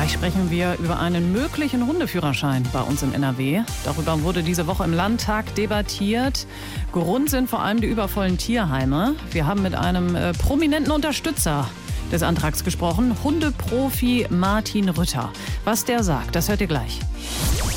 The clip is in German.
Gleich sprechen wir über einen möglichen Hundeführerschein bei uns in NRW. Darüber wurde diese Woche im Landtag debattiert. Grund sind vor allem die übervollen Tierheime. Wir haben mit einem prominenten Unterstützer des Antrags gesprochen, Hundeprofi Martin Rütter. Was der sagt, das hört ihr gleich.